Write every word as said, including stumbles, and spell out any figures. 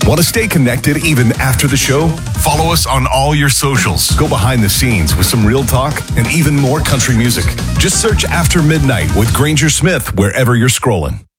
Want to stay connected even after the show? Follow us on all your socials. Go behind the scenes with some real talk and even more country music. Just search After Midnight with Granger Smith wherever you're scrolling.